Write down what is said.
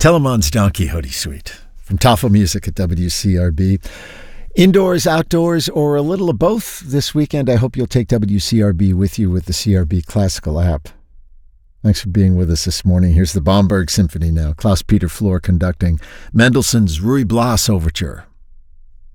Telemann's Don Quixote Suite from Tafel Music at WCRB. Indoors, outdoors, or a little of both this weekend, I hope you'll take WCRB with you with the CRB Classical app. Thanks for being with us this morning. Here's the Bomberg Symphony now. Klaus-Peter Flor conducting Mendelssohn's Ruy Blas Overture.